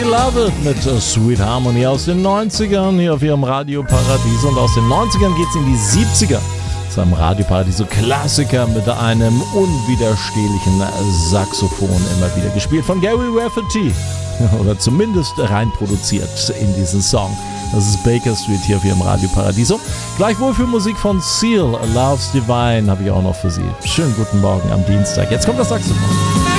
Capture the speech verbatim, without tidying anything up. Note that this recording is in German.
Love It mit Sweet Harmony aus den neunzigern hier auf ihrem Radio Paradiso. Und aus den neunzigern geht's in die siebziger zu einem Radio Paradiso Klassiker mit einem unwiderstehlichen Saxophon, immer wieder gespielt von Gary Rafferty. Oder zumindest rein produziert in diesen Song. Das ist Baker Street hier auf ihrem Radio Paradiso. Gleichwohl für Musik von Seal, Love's Divine habe ich auch noch für Sie. Schönen guten Morgen am Dienstag. Jetzt kommt das Saxophon.